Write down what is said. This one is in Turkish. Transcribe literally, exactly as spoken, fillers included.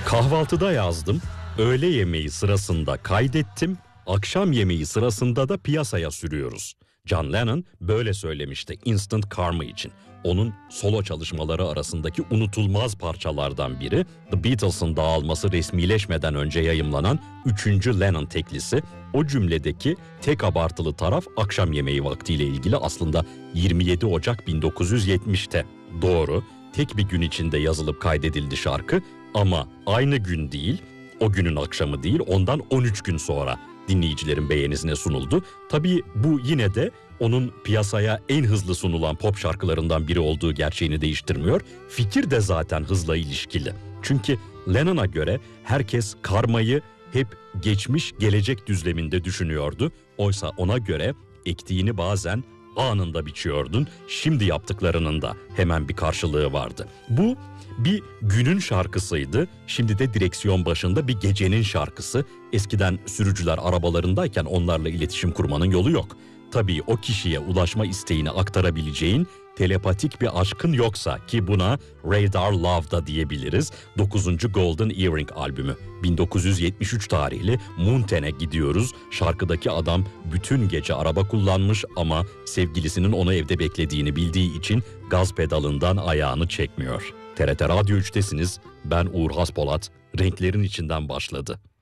Kahvaltıda yazdım, öğle yemeği sırasında kaydettim, akşam yemeği sırasında da piyasaya sürüyoruz. John Lennon böyle söylemişti Instant Karma için. Onun solo çalışmaları arasındaki unutulmaz parçalardan biri, The Beatles'ın dağılması resmileşmeden önce yayımlanan üçüncü Lennon teklisi. O cümledeki tek abartılı taraf akşam yemeği vaktiyle ilgili, aslında yirmi yedi Ocak bin dokuz yüz yetmişte. Doğru, tek bir gün içinde yazılıp kaydedildi şarkı ama aynı gün değil, o günün akşamı değil, ondan on üç gün sonra dinleyicilerin beğenisine sunuldu. Tabii bu yine de onun piyasaya en hızlı sunulan pop şarkılarından biri olduğu gerçeğini değiştirmiyor. Fikir de zaten hızla ilişkili. Çünkü Lennon'a göre herkes karmayı hep geçmiş gelecek düzleminde düşünüyordu. Oysa ona göre ektiğini bazen anında biçiyordun, şimdi yaptıklarının da hemen bir karşılığı vardı. Bu bir günün şarkısıydı, şimdi de direksiyon başında bir gecenin şarkısı. Eskiden sürücüler arabalarındayken onlarla iletişim kurmanın yolu yok. Tabii o kişiye ulaşma isteğini aktarabileceğin telepatik bir aşkın yoksa, ki buna Radar Love da diyebiliriz. dokuzuncu Golden Earring albümü, bin dokuz yüz yetmiş üç tarihli Mountain'e gidiyoruz. Şarkıdaki adam bütün gece araba kullanmış ama sevgilisinin onu evde beklediğini bildiği için gaz pedalından ayağını çekmiyor. T R T Radyo üç'tesiniz. Ben Uğur Haspolat. Renklerin içinden başladı.